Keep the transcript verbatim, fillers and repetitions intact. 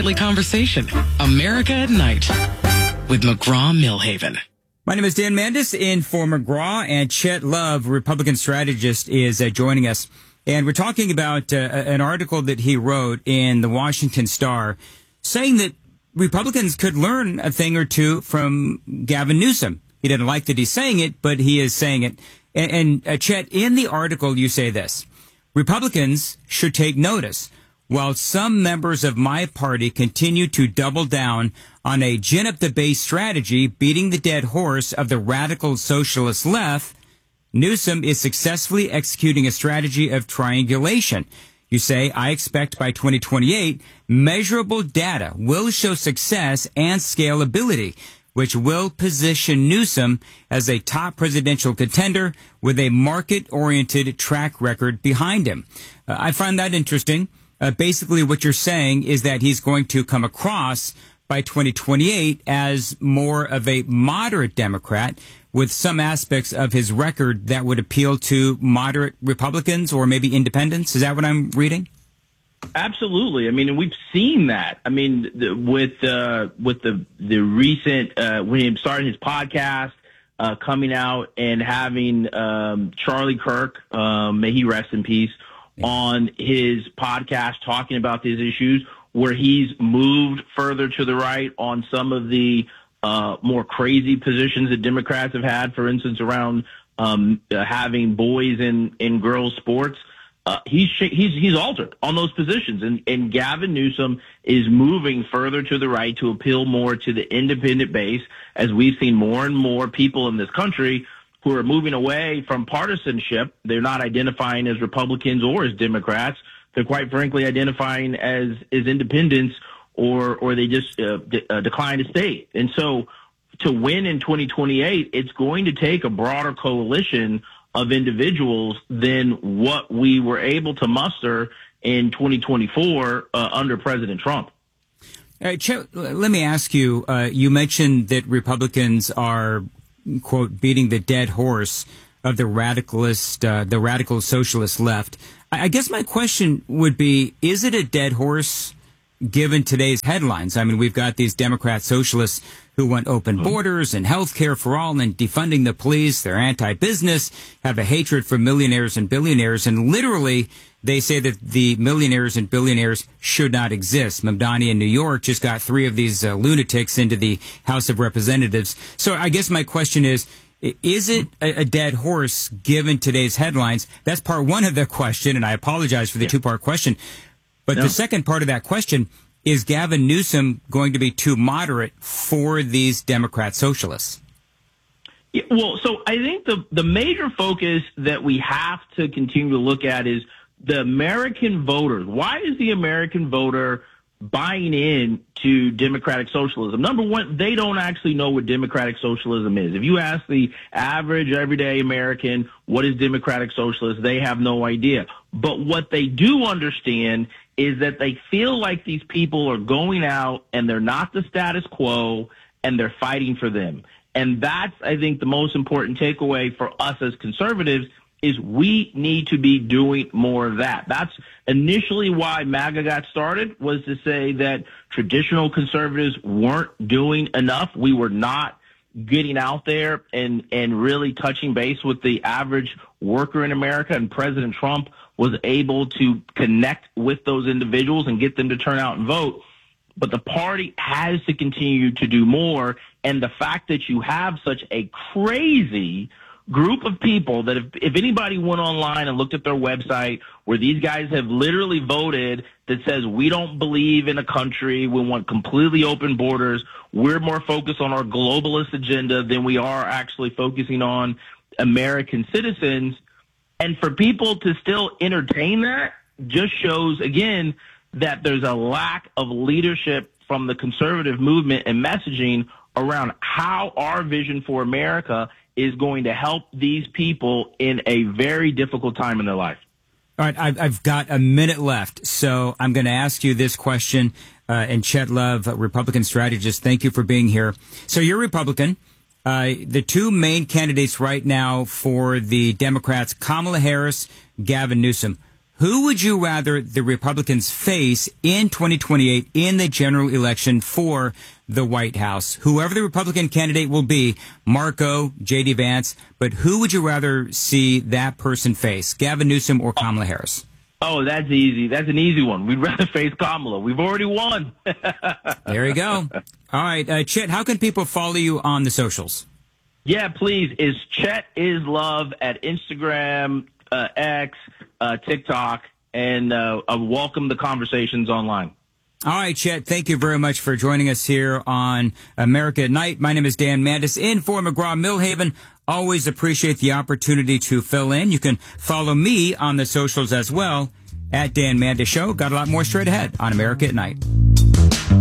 nightly conversation. America at Night with McGraw-Milhaven. My name is Dan Mandis in for McGraw, and Chet Love, Republican strategist, is uh, joining us. And we're talking about uh, an article that he wrote in the Washington Star saying that Republicans could learn a thing or two from Gavin Newsom. He didn't like that he's saying it, but he is saying it. And, and uh, Chet, in the article, you say this: Republicans should take notice. While some members of my party continue to double down on a gin up the base strategy, beating the dead horse of the radical socialist left, Newsom is successfully executing a strategy of triangulation. You say, I expect by twenty twenty-eight, measurable data will show success and scalability, which will position Newsom as a top presidential contender with a market-oriented track record behind him. Uh, I find that interesting. Uh, basically, what you're saying is that he's going to come across by twenty twenty-eight as more of a moderate Democrat with some aspects of his record that would appeal to moderate Republicans or maybe independents. Is that what I'm reading? Absolutely. I mean, and we've seen that. I mean, the, with uh, with the the recent uh, when he started his podcast, uh, coming out and having um, Charlie Kirk, um, may he rest in peace, on his podcast talking about these issues, where he's moved further to the right on some of the uh, more crazy positions that Democrats have had, for instance, around um, uh, having boys in, in girls sports. Uh, he's, he's, he's altered on those positions. And, and Gavin Newsom is moving further to the right to appeal more to the independent base, as we've seen more and more people in this country who are moving away from partisanship. They're not identifying as Republicans or as Democrats. They're quite frankly identifying as, as independents, or, or they just uh, de- uh, decline to state. And so to win in twenty twenty-eight, it's going to take a broader coalition of individuals than what we were able to muster in twenty twenty-four uh, under President Trump. All right, Chet, let me ask you, uh, you mentioned that Republicans are, quote, beating the dead horse of the radicalist, uh, the radical socialist left. I guess my question would be, is it a dead horse given today's headlines? I mean, we've got these Democrat socialists who want open borders and health care for all and defunding the police. They're anti-business, have a hatred for millionaires and billionaires, and literally they say that the millionaires and billionaires should not exist. Mamdani in New York just got three of these uh, lunatics into the House of Representatives. So I guess my question is, is it a, a dead horse given today's headlines? That's part one of the question, and I apologize for the yeah. two-part question. But no. the second part of that question, is Gavin Newsom going to be too moderate for these Democrat socialists? Yeah, well, so I think the, the major focus that we have to continue to look at is the American voters. Why is the American voter buying in to democratic socialism? Number one, they don't actually know what democratic socialism is. If you ask the average everyday American, what is democratic socialism, they have no idea. But what they do understand is that they feel like these people are going out and they're not the status quo and they're fighting for them. And that's, I think, the most important takeaway for us as conservatives is we need to be doing more of that. That's initially why MAGA got started, was to say that traditional conservatives weren't doing enough. We were not getting out there and, and really touching base with the average worker in America. And President Trump was able to connect with those individuals and get them to turn out and vote. But the party has to continue to do more. And the fact that you have such a crazy group of people that if, if anybody went online and looked at their website where these guys have literally voted that says we don't believe in a country, we want completely open borders, we're more focused on our globalist agenda than we are actually focusing on American citizens. And for people to still entertain that just shows, again, that there's a lack of leadership from the conservative movement and messaging around how our vision for America is going to help these people in a very difficult time in their life. All right, I've, I've got a minute left, so I'm going to ask you this question. Uh, and Chet Love, Republican strategist, thank you for being here. So you're Republican. Uh, the two main candidates right now for the Democrats, Kamala Harris, Gavin Newsom. Who would you rather the Republicans face in twenty twenty-eight in the general election for the White House? Whoever the Republican candidate will be, Marco, J D. Vance, but who would you rather see that person face, Gavin Newsom or Kamala Harris? Oh, that's easy. That's an easy one. We'd rather face Kamala. We've already won. There you go. All right, uh, Chet, how can people follow you on the socials? Yeah, please. Is Chet is Love at Instagram, uh, X, uh, TikTok, and uh, uh, welcome the conversations online. All right, Chet, thank you very much for joining us here on America at Night. My name is Dan Mandis, in for McGraw-Milhaven. Always appreciate the opportunity to fill in. You can follow me on the socials as well, at Dan Mandis Show. Got a lot more straight ahead on America at Night.